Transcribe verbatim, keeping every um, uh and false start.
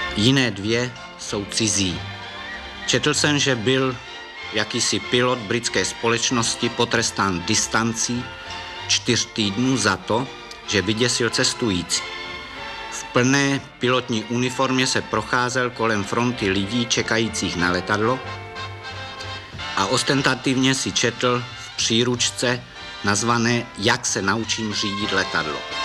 Jiné dvě jsou cizí. Četl jsem, že byl jakýsi pilot britské společnosti potrestán distancí čtyř týdnů za to, že vyděsil cestující. V plné pilotní uniformě se procházel kolem fronty lidí čekajících na letadlo a ostentativně si četl v příručce nazvané Jak se naučím řídit letadlo.